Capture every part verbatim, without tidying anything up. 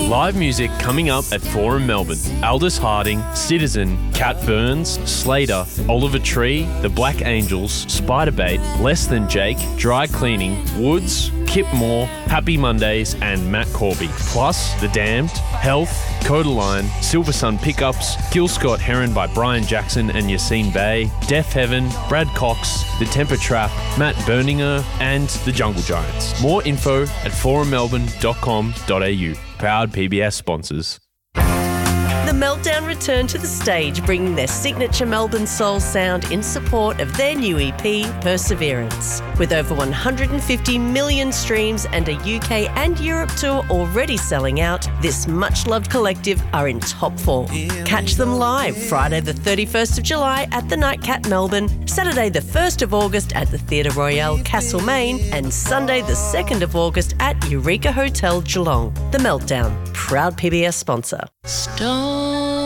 Live music coming up at Forum Melbourne. Aldous Harding, Citizen, Cat Burns, Slater, Oliver Tree, The Black Angels, Spiderbait, Less Than Jake, Dry Cleaning, Woods, Kip Moore, Happy Mondays and Matt Corby. Plus The Damned, Health, Codaline, Silver Sun Pickups, Gil Scott Heron by Brian Jackson and Yassine Bey, Deaf Heaven, Brad Cox, The Temper Trap, Matt Berninger and The Jungle Giants. More info at forum melbourne dot com dot a u. Proud P B S sponsors. The Meltdown return to the stage, bringing their signature Melbourne soul sound in support of their new E P, Perseverance. With over one hundred fifty million streams and a U K and Europe tour already selling out, this much-loved collective are in top form. Catch them live Friday the thirty-first of July at the Nightcat Melbourne, Saturday the first of August at the Theatre Royale Castlemaine, and Sunday the second of August at Eureka Hotel Geelong. The Meltdown, proud P B S sponsor. Stone.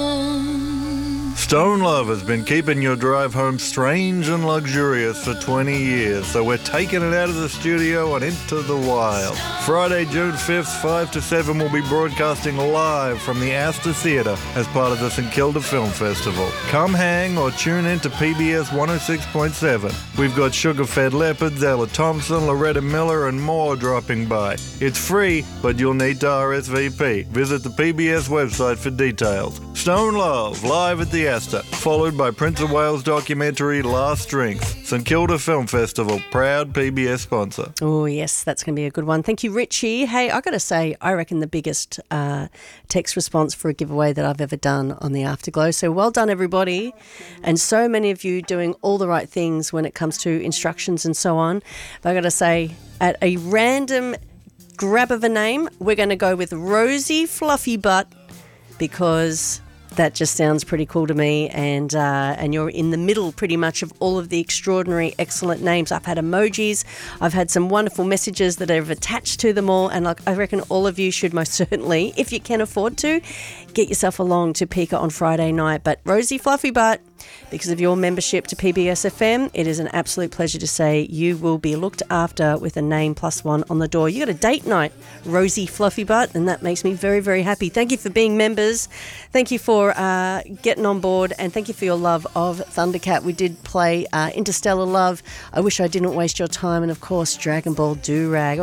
Stone Love has been keeping your drive home strange and luxurious for twenty years, so we're taking it out of the studio and into the wild. Friday, June fifth, five to seven, we'll be broadcasting live from the Astor Theatre as part of the St Kilda Film Festival. Come hang or tune in to P B S one oh six point seven. We've got Sugar Fed Leopards, Ella Thompson, Loretta Miller and more dropping by. It's free, but you'll need to R S V P. Visit the P B S website for details. Stone Love, live at the Astor, followed by Prince of Wales documentary Last Drinks. St Kilda Film Festival, proud P B S sponsor. Oh, yes, that's going to be a good one. Thank you, Richie. Hey, I got to say, I reckon the biggest uh, text response for a giveaway that I've ever done on the Afterglow. So well done, everybody. And so many of you doing all the right things when it comes to instructions and so on. But I got to say, at a random grab of a name, we're going to go with Rosie Fluffy Butt, because that just sounds pretty cool to me, and uh, and you're in the middle pretty much of all of the extraordinary, excellent names. I've had emojis, I've had some wonderful messages that have attached to them all, and like, I reckon all of you should most certainly, if you can afford to, get yourself along to Pika on Friday night. But Rosie Fluffy Butt, because of your membership to P B S F M, it is an absolute pleasure to say you will be looked after with a name plus one on the door. You got a date night, Rosie Fluffy Butt, and that makes me very, very happy. Thank you for being members. Thank you for uh, getting on board, and thank you for your love of Thundercat. We did play uh, Interstellar Love, I Wish I Didn't Waste Your Time, and of course Dragon Ball Do-Rag.